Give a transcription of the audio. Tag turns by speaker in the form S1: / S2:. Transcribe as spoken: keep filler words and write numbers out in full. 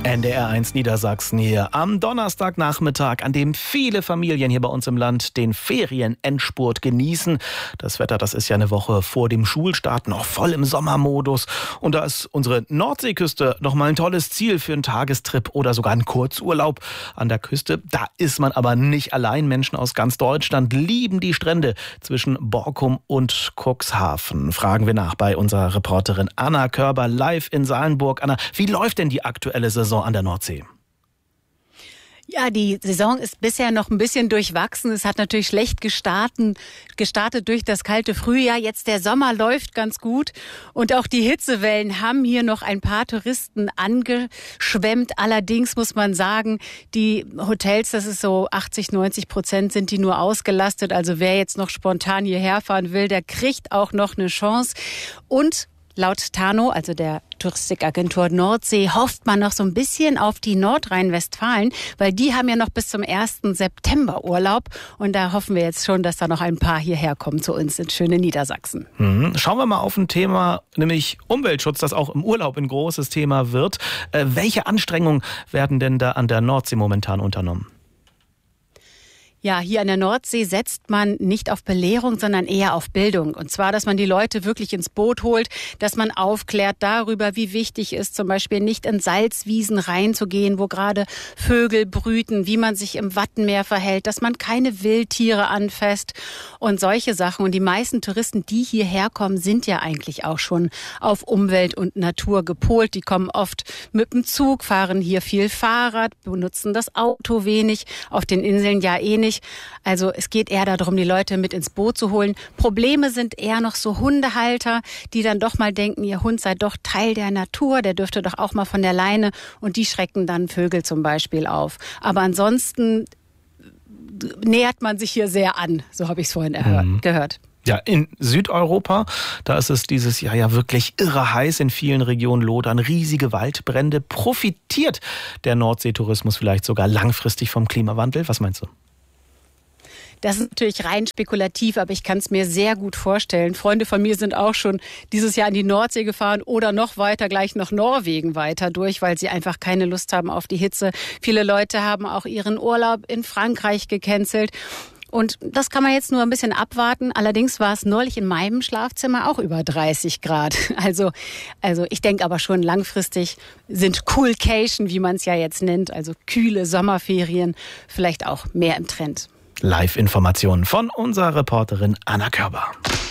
S1: N D R eins Niedersachsen hier am Donnerstagnachmittag, an dem viele Familien hier bei uns im Land den Ferienendspurt genießen. Das Wetter, das ist ja eine Woche vor dem Schulstart noch voll im Sommermodus. Und da ist unsere Nordseeküste noch mal ein tolles Ziel für einen Tagestrip oder sogar einen Kurzurlaub an der Küste. Da ist man aber nicht allein. Menschen aus ganz Deutschland lieben die Strände zwischen Borkum und Cuxhaven. Fragen wir nach bei unserer Reporterin Anna Körber live in Salenburg. Anna, wie läuft denn die aktuelle Saison an der Nordsee?
S2: Ja, die Saison ist bisher noch ein bisschen durchwachsen. Es hat natürlich schlecht gestartet, gestartet durch das kalte Frühjahr. Jetzt der Sommer läuft ganz gut. Und auch die Hitzewellen haben hier noch ein paar Touristen angeschwemmt. Allerdings muss man sagen, die Hotels, das ist so achtzig, neunzig Prozent sind die nur ausgelastet. Also wer jetzt noch spontan hierher fahren will, der kriegt auch noch eine Chance. Und laut Tano, also der Touristikagentur Nordsee, hofft man noch so ein bisschen auf die Nordrhein-Westfalen, weil die haben ja noch bis zum ersten September Urlaub. Und da hoffen wir jetzt schon, dass da noch ein paar hierher kommen zu uns ins schöne Niedersachsen.
S1: Mhm. Schauen wir mal auf ein Thema, nämlich Umweltschutz, das auch im Urlaub ein großes Thema wird. Äh, welche Anstrengungen werden denn da an der Nordsee momentan unternommen?
S2: Ja, hier an der Nordsee setzt man nicht auf Belehrung, sondern eher auf Bildung. Und zwar, dass man die Leute wirklich ins Boot holt, dass man aufklärt darüber, wie wichtig es ist, zum Beispiel nicht in Salzwiesen reinzugehen, wo gerade Vögel brüten, wie man sich im Wattenmeer verhält, dass man keine Wildtiere anfasst und solche Sachen. Und die meisten Touristen, die hierher kommen, sind ja eigentlich auch schon auf Umwelt und Natur gepolt. Die kommen oft mit dem Zug, fahren hier viel Fahrrad, benutzen das Auto wenig, auf den Inseln ja eh nicht. Also es geht eher darum, die Leute mit ins Boot zu holen. Probleme sind eher noch so Hundehalter, die dann doch mal denken, ihr Hund sei doch Teil der Natur, der dürfte doch auch mal von der Leine, und die schrecken dann Vögel zum Beispiel auf. Aber ansonsten nähert man sich hier sehr an, so habe ich es vorhin erhört, mhm. gehört.
S1: Ja, in Südeuropa, da ist es dieses Jahr ja wirklich irre heiß. In vielen Regionen lodern riesige Waldbrände. Profitiert der Nordseetourismus vielleicht sogar langfristig vom Klimawandel? Was meinst du?
S2: Das ist natürlich rein spekulativ, aber ich kann es mir sehr gut vorstellen. Freunde von mir sind auch schon dieses Jahr an die Nordsee gefahren oder noch weiter, gleich nach Norwegen weiter durch, weil sie einfach keine Lust haben auf die Hitze. Viele Leute haben auch ihren Urlaub in Frankreich gecancelt. Und das kann man jetzt nur ein bisschen abwarten. Allerdings war es neulich in meinem Schlafzimmer auch über dreißig Grad. Also, also ich denke aber schon langfristig sind Coolcation, wie man es ja jetzt nennt, also kühle Sommerferien, vielleicht auch mehr im Trend.
S1: Live-Informationen von unserer Reporterin Anna Körber.